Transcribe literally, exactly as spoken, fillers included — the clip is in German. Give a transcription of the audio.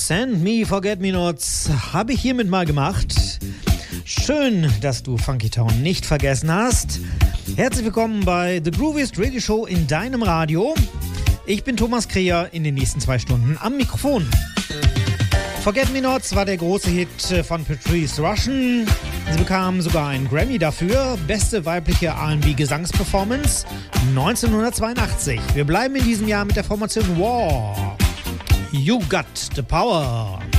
Send Me Forget-Me-Nots habe ich hiermit mal gemacht. Schön, dass du Funky Town nicht vergessen hast. Herzlich willkommen bei The Grooviest Radio Show in deinem Radio. Ich bin Thomas Kreher, in den nächsten zwei Stunden am Mikrofon. Forget-Me-Nots war der große Hit von Patrice Rushen. Sie bekam sogar einen Grammy dafür. Beste weibliche R and B-Gesangsperformance neunzehnhundertzweiundachtzig. Wir bleiben in diesem Jahr mit der Formation War. You Got the Power.